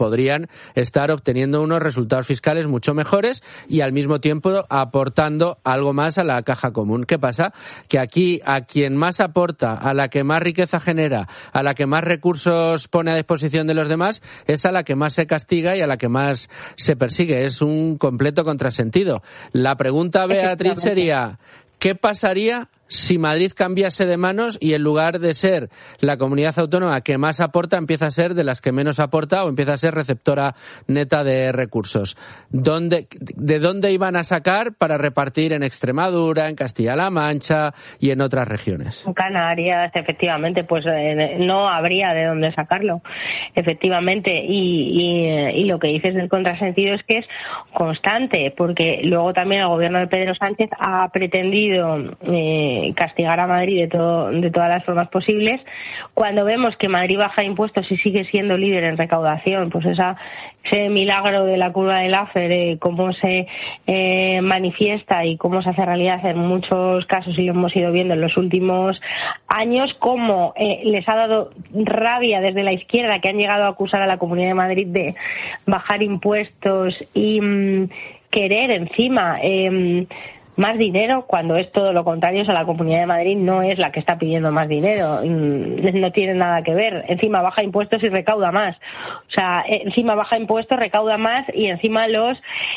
podrían estar obteniendo unos resultados fiscales mucho mejores y al mismo tiempo aportando algo más a la caja común. ¿Qué pasa? Que aquí a quien más aporta, a la que más riqueza genera, a la que más recursos pone a disposición de los demás, es a la que más se castiga y a la que más se persigue. Es un completo contrasentido. La pregunta, Beatriz, sería: ¿qué pasaría si Madrid cambiase de manos y en lugar de ser la comunidad autónoma que más aporta, empieza a ser de las que menos aporta o empieza a ser receptora neta de recursos? ¿De dónde iban a sacar para repartir en Extremadura, en Castilla-La Mancha y en otras regiones? En Canarias, efectivamente, pues no habría de dónde sacarlo, efectivamente. Y lo que dices del contrasentido es que es constante, porque luego también el gobierno de Pedro Sánchez ha pretendido castigar a Madrid de todas las formas posibles. Cuando vemos que Madrid baja impuestos y sigue siendo líder en recaudación, pues ese milagro de la curva de Laffer, cómo se manifiesta y cómo se hace realidad en muchos casos, y lo hemos ido viendo en los últimos años, cómo les ha dado rabia desde la izquierda, que han llegado a acusar a la Comunidad de Madrid de bajar impuestos y querer encima más dinero, cuando es todo lo contrario. O sea, la Comunidad de Madrid no es la que está pidiendo más dinero, no tiene nada que ver. Encima baja impuestos y recauda más. O sea, encima baja impuestos, recauda más y encima los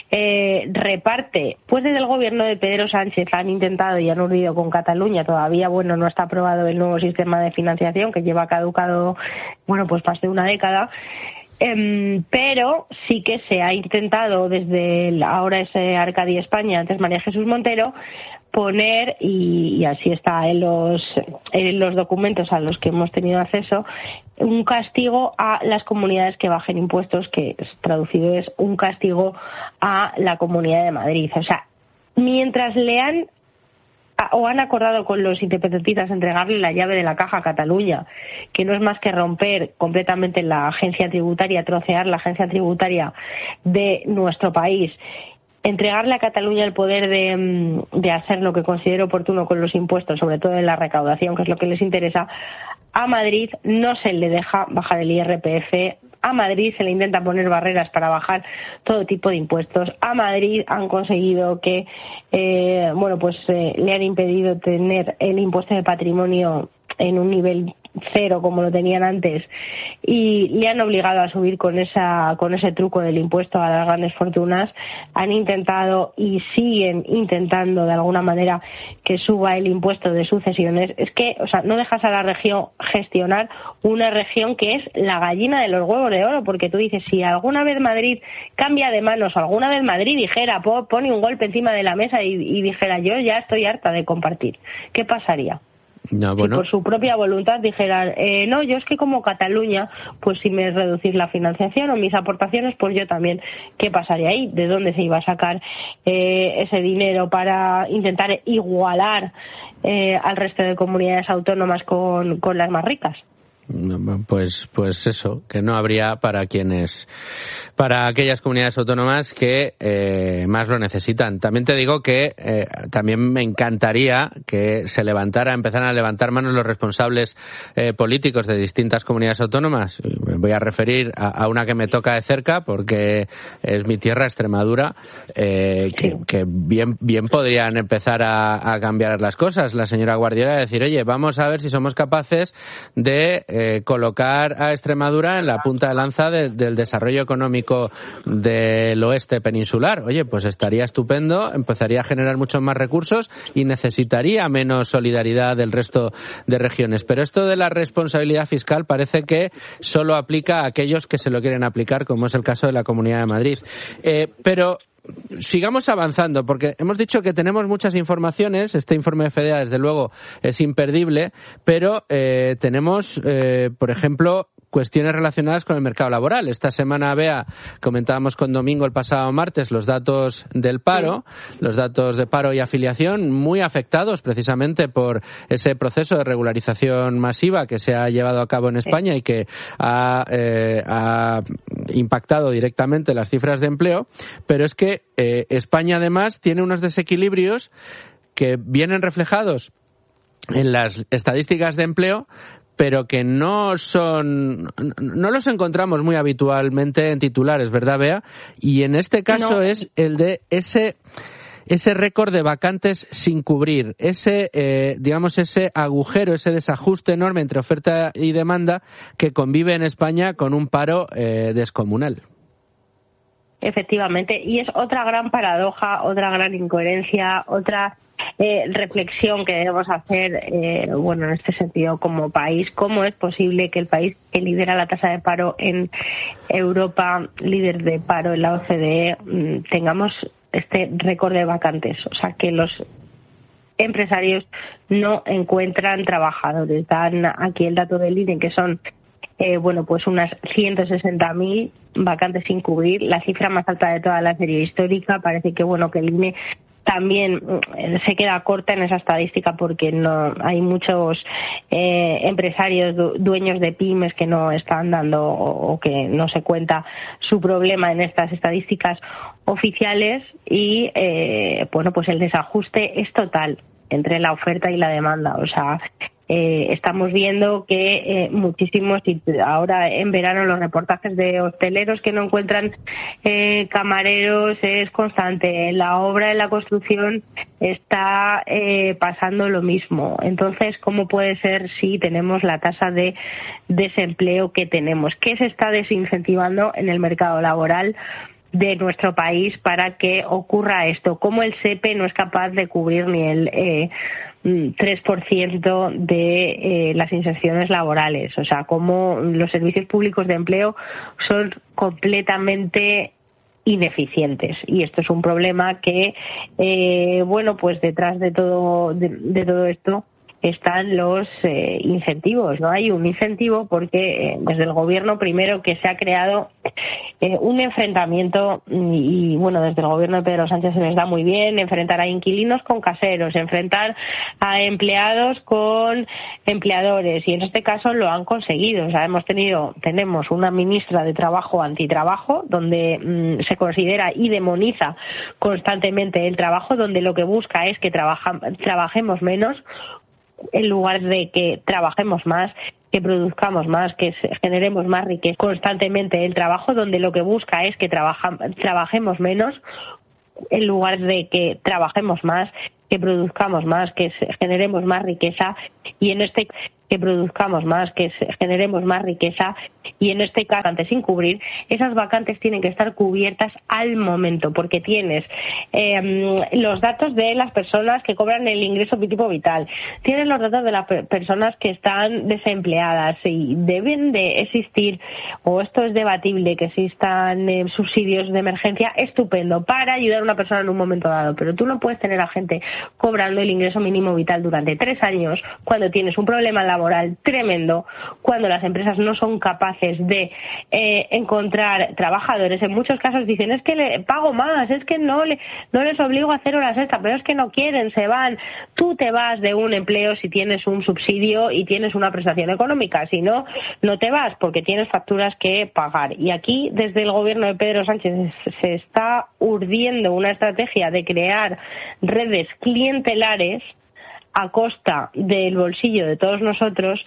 reparte. Pues desde el gobierno de Pedro Sánchez han intentado y han urdido con Cataluña. Todavía, no está aprobado el nuevo sistema de financiación, que lleva caducado, pues más de una década. Pero sí que se ha intentado desde ahora ese Arcadi España, antes María Jesús Montero, poner, y así está en los documentos a los que hemos tenido acceso, un castigo a las comunidades que bajen impuestos, que traducido es un castigo a la Comunidad de Madrid. O sea, mientras han acordado con los independentistas entregarle la llave de la caja a Cataluña, que no es más que romper completamente la agencia tributaria, trocear la agencia tributaria de nuestro país, entregarle a Cataluña el poder de hacer lo que considere oportuno con los impuestos, sobre todo en la recaudación, que es lo que les interesa. A Madrid no se le deja bajar el IRPF. A Madrid se le intenta poner barreras para bajar todo tipo de impuestos. A Madrid han conseguido que, le han impedido tener el impuesto de patrimonio en un nivel cero como lo tenían antes, y le han obligado a subir con ese truco del impuesto a las grandes fortunas. Han intentado y siguen intentando de alguna manera que suba el impuesto de sucesiones. Es que, no dejas a la región gestionar una región que es la gallina de los huevos de oro, porque tú dices, si alguna vez Madrid cambia de manos, alguna vez Madrid dijera, pone un golpe encima de la mesa y dijera, yo ya estoy harta de compartir, ¿qué pasaría? No, bueno. Si por su propia voluntad dijeran, yo es que como Cataluña, pues si me reducís la financiación o mis aportaciones, pues yo también, ¿qué pasaría ahí? ¿De dónde se iba a sacar ese dinero para intentar igualar al resto de comunidades autónomas con las más ricas? Pues eso, que no habría para aquellas comunidades autónomas que más lo necesitan. También te digo que también me encantaría que empezaran a levantar manos los responsables políticos de distintas comunidades autónomas. Me voy a referir a una que me toca de cerca porque es mi tierra, Extremadura, que bien podrían empezar a cambiar las cosas. La señora Guardiola decir, oye, vamos a ver si somos capaces de colocar a Extremadura en la punta de lanza del desarrollo económico del oeste peninsular. Oye, pues estaría estupendo, empezaría a generar muchos más recursos y necesitaría menos solidaridad del resto de regiones. Pero esto de la responsabilidad fiscal parece que solo aplica a aquellos que se lo quieren aplicar, como es el caso de la Comunidad de Madrid. Pero sigamos avanzando, porque hemos dicho que tenemos muchas informaciones. Este informe de FEDEA, desde luego, es imperdible, pero tenemos, por ejemplo, cuestiones relacionadas con el mercado laboral. Esta semana, Bea, comentábamos con Domingo el pasado martes los datos del paro, los datos de paro y afiliación, muy afectados precisamente por ese proceso de regularización masiva que se ha llevado a cabo en España y que ha impactado directamente las cifras de empleo. Pero es que España, además, tiene unos desequilibrios que vienen reflejados en las estadísticas de empleo, pero que no los encontramos muy habitualmente en titulares, ¿verdad, Bea? Y en este caso es el de ese récord de vacantes sin cubrir, ese agujero, ese desajuste enorme entre oferta y demanda que convive en España con un paro descomunal. Efectivamente, y es otra gran paradoja, otra gran incoherencia, otra reflexión que debemos hacer, en este sentido como país. ¿Cómo es posible que el país que lidera la tasa de paro en Europa, líder de paro en la OCDE, tengamos este récord de vacantes? O sea, que los empresarios no encuentran trabajadores. Dan aquí el dato del INE, que son unas 160.000 vacantes sin cubrir, la cifra más alta de toda la serie histórica. Parece que el INE también se queda corta en esa estadística, porque no hay muchos empresarios, dueños de pymes, que no están dando o que no se cuenta su problema en estas estadísticas oficiales. Y el desajuste es total entre la oferta y la demanda. O sea, estamos viendo que muchísimos, y ahora en verano los reportajes de hosteleros que no encuentran camareros es constante. En la obra, en la construcción, está pasando lo mismo. Entonces, ¿cómo puede ser si tenemos la tasa de desempleo que tenemos? ¿Qué se está desincentivando en el mercado laboral de nuestro país para que ocurra esto? ¿Cómo el SEPE no es capaz de cubrir ni el 3% de las inserciones laborales? O sea, cómo los servicios públicos de empleo son completamente ineficientes. Y esto es un problema que, detrás de todo esto están los incentivos. No hay un incentivo porque desde el gobierno, primero, que se ha creado un enfrentamiento, y desde el gobierno de Pedro Sánchez se les da muy bien enfrentar a inquilinos con caseros, enfrentar a empleados con empleadores, y en este caso lo han conseguido. O sea, tenemos una ministra de Trabajo antitrabajo, donde se considera y demoniza constantemente el trabajo, donde lo que busca es que trabajemos menos, en lugar de que trabajemos más, que produzcamos más, que generemos más riqueza. Constantemente el trabajo, donde lo que busca es que trabajemos menos, en lugar de que trabajemos más, que produzcamos más, que generemos más riqueza, y en este caso, antes sin cubrir, esas vacantes tienen que estar cubiertas al momento, porque tienes los datos de las personas que cobran el ingreso tipo vital, tienes los datos de las personas que están desempleadas, y deben de existir, o esto es debatible, que existan subsidios de emergencia, estupendo, para ayudar a una persona en un momento dado, pero tú no puedes tener a gente cobrando el ingreso mínimo vital durante 3 años cuando tienes un problema laboral tremendo, cuando las empresas no son capaces de encontrar trabajadores. En muchos casos dicen, es que le pago más, es que no les obligo a hacer horas extra, pero es que no quieren, se van. Tú te vas de un empleo si tienes un subsidio y tienes una prestación económica, si no, no te vas, porque tienes facturas que pagar. Y aquí, desde el gobierno de Pedro Sánchez, se está urdiendo una estrategia de crear redes clientelares a costa del bolsillo de todos nosotros,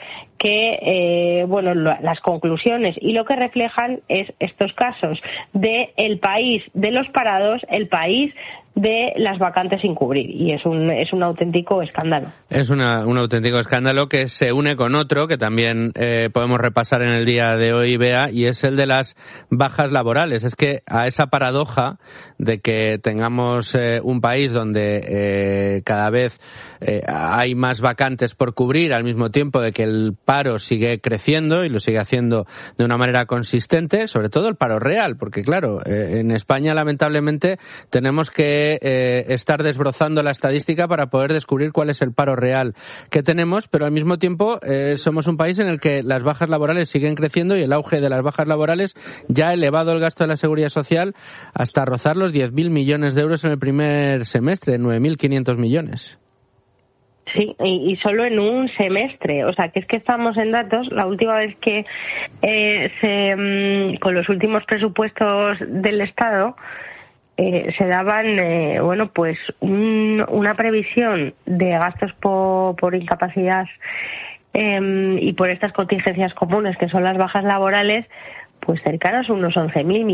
que las conclusiones y lo que reflejan es estos casos de el país de los parados, el país de las vacantes sin cubrir, y es un auténtico escándalo. Es un auténtico escándalo que se une con otro que también podemos repasar en el día de hoy, Bea, y es el de las bajas laborales. Es que a esa paradoja de que tengamos un país donde cada vez hay más vacantes por cubrir, al mismo tiempo de que el paro sigue creciendo y lo sigue haciendo de una manera consistente, sobre todo el paro real, porque claro, en España lamentablemente tenemos que estar desbrozando la estadística para poder descubrir cuál es el paro real que tenemos, pero al mismo tiempo somos un país en el que las bajas laborales siguen creciendo, y el auge de las bajas laborales ya ha elevado el gasto de la seguridad social hasta rozar los 10.000 millones de euros en el primer semestre, 9.500 millones. Sí, y solo en un semestre. O sea, que es que estamos en datos. La última vez que con los últimos presupuestos del Estado se daban una previsión de gastos por incapacidad y por estas contingencias comunes que son las bajas laborales, pues cercanas a unos 11.000